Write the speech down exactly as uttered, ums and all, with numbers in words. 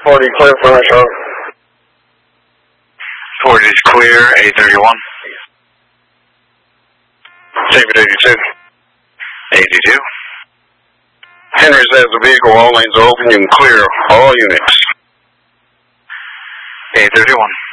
forty clear for my show. forty is clear, A thirty-one. David eighty-two. eighty-two. Henry says the vehicle, all lanes are open, you can clear all units. A thirty-one.